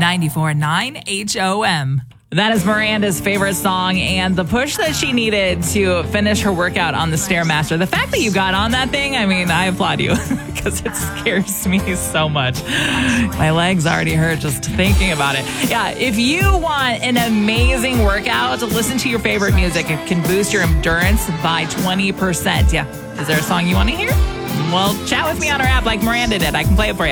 94.9 HOM. That is Miranda's favorite song and the push that she needed to finish her workout on the Stairmaster. The fact that you got on that thing, I mean, I applaud you because it scares me so much. My legs already hurt just thinking about it. Yeah, if you want an amazing workout, listen to your favorite music. It can boost your endurance by 20%. Yeah. Is there a song you want to hear? Well, chat with me on our app like Miranda did. I can play it for you.